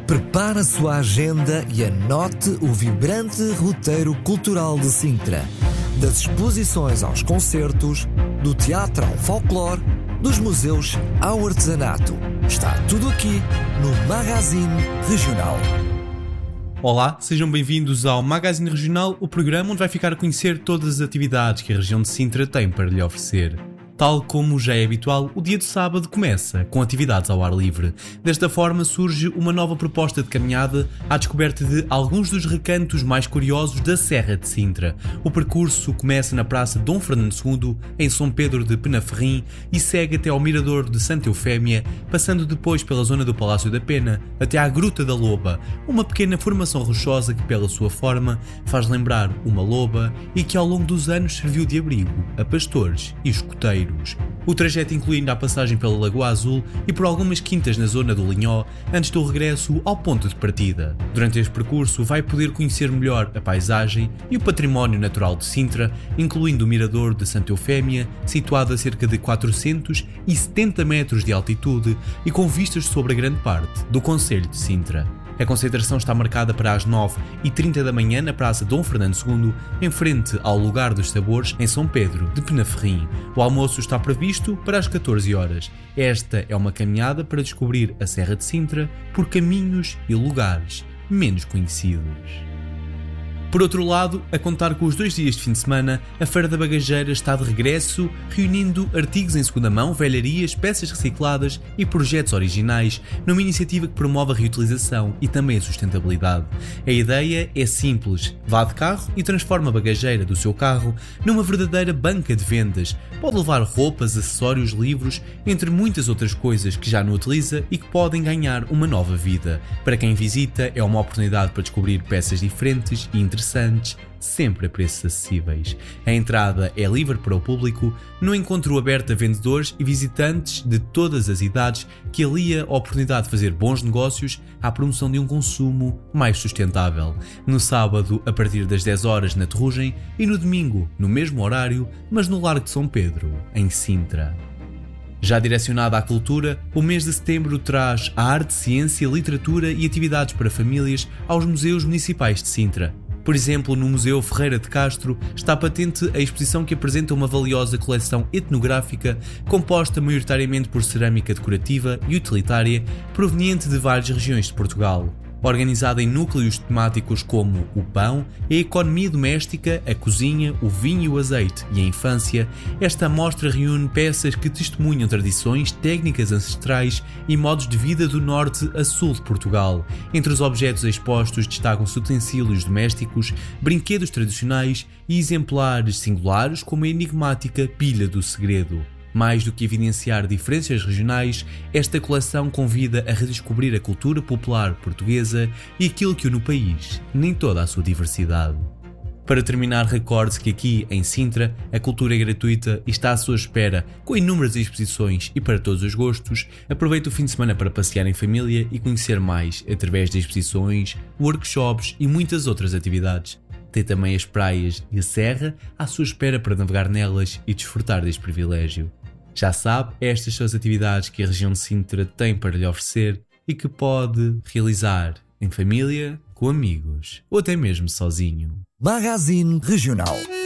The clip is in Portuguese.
Prepare a sua agenda e anote o vibrante roteiro cultural de Sintra. Das exposições aos concertos, do teatro ao folclore, dos museus ao artesanato. Está tudo aqui no Magazine Regional. Olá, sejam bem-vindos ao Magazine Regional, o programa onde vai ficar a conhecer todas as atividades que a região de Sintra tem para lhe oferecer. Tal como já é habitual, o dia de sábado começa com atividades ao ar livre. Desta forma surge uma nova proposta de caminhada à descoberta de alguns dos recantos mais curiosos da Serra de Sintra. O percurso começa na Praça Dom Fernando II, em São Pedro de Penaferrim, e segue até ao Mirador de Santa Eufémia, passando depois pela zona do Palácio da Pena, até à Gruta da Loba, uma pequena formação rochosa que, pela sua forma, faz lembrar uma loba e que ao longo dos anos serviu de abrigo a pastores e escuteiros. O trajeto inclui ainda a passagem pela Lagoa Azul e por algumas quintas na zona do Linhó, antes do regresso ao ponto de partida. Durante este percurso vai poder conhecer melhor a paisagem e o património natural de Sintra, incluindo o Mirador de Santa Eufémia, situado a cerca de 470 metros de altitude e com vistas sobre a grande parte do concelho de Sintra. A concentração está marcada para as 9h30 da manhã na Praça Dom Fernando II, em frente ao Lugar dos Sabores, em São Pedro de Penaferrim. O almoço está previsto para as 14 horas. Esta é uma caminhada para descobrir a Serra de Sintra por caminhos e lugares menos conhecidos. Por outro lado, a contar com os 2 dias de fim de semana, a Feira da Bagageira está de regresso, reunindo artigos em segunda mão, velharias, peças recicladas e projetos originais, numa iniciativa que promove a reutilização e também a sustentabilidade. A ideia é simples: vá de carro e transforma a bagageira do seu carro numa verdadeira banca de vendas. Pode levar roupas, acessórios, livros, entre muitas outras coisas que já não utiliza e que podem ganhar uma nova vida. Para quem visita, é uma oportunidade para descobrir peças diferentes e interessantes, sempre a preços acessíveis. A entrada é livre para o público, num encontro aberto a vendedores e visitantes de todas as idades, que alia a oportunidade de fazer bons negócios à promoção de um consumo mais sustentável. No sábado, a partir das 10 horas na Terrugem, e no domingo, no mesmo horário, mas no Largo de São Pedro, em Sintra. Já direcionada à cultura, o mês de setembro traz a arte, ciência, literatura e atividades para famílias aos museus municipais de Sintra. Por exemplo, no Museu Ferreira de Castro está patente a exposição que apresenta uma valiosa coleção etnográfica composta maioritariamente por cerâmica decorativa e utilitária proveniente de várias regiões de Portugal. Organizada em núcleos temáticos como o pão, a economia doméstica, a cozinha, o vinho, o azeite e a infância, esta amostra reúne peças que testemunham tradições, técnicas ancestrais e modos de vida do norte a sul de Portugal. Entre os objetos expostos destacam-se utensílios domésticos, brinquedos tradicionais e exemplares singulares como a enigmática Pilha do Segredo. Mais do que evidenciar diferenças regionais, esta coleção convida a redescobrir a cultura popular portuguesa e aquilo que une o país, nem toda a sua diversidade. Para terminar, recorde-se que aqui, em Sintra, a cultura é gratuita e está à sua espera, com inúmeras exposições e para todos os gostos. Aproveite o fim de semana para passear em família e conhecer mais através de exposições, workshops e muitas outras atividades. Tem também as praias e a serra à sua espera para navegar nelas e desfrutar deste privilégio. Já sabe, estas são as atividades que a região de Sintra tem para lhe oferecer e que pode realizar em família, com amigos ou até mesmo sozinho. Magazine Regional.